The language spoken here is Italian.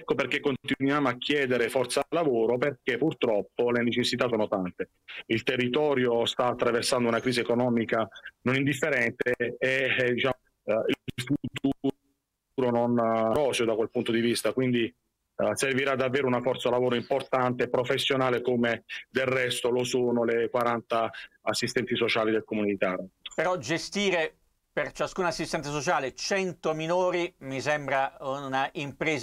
Ecco perché continuiamo a chiedere forza lavoro, perché purtroppo le necessità sono tante. Il territorio sta attraversando una crisi economica non indifferente e diciamo, il futuro non roseo da quel punto di vista, quindi servirà davvero una forza lavoro importante, professionale, come del resto lo sono le 40 assistenti sociali del comunitario. Però gestire per ciascun assistente sociale 100 minori mi sembra una impresa